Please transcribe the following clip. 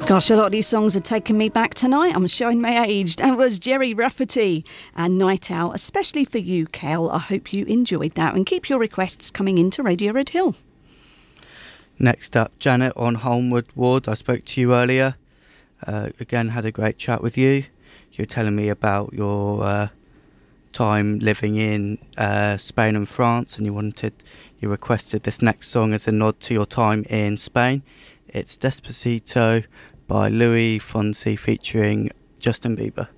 Gosh, a lot of these songs are taking me back tonight. I'm showing my age. That was Gerry Rafferty and Night Out, especially for you, Kel. I hope you enjoyed that, and keep your requests coming into Radio Red Hill. Next up, Janet on Holmwood Ward. I spoke to you earlier. Again, had a great chat with you. You were telling me about your time living in Spain and France, and you requested this next song as a nod to your time in Spain. It's Despacito by Luis Fonsi featuring Justin Bieber.